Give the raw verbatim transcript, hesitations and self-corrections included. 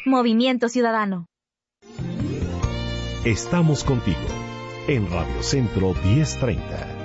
Movimiento Ciudadano. Estamos contigo en Radio Centro diez treinta.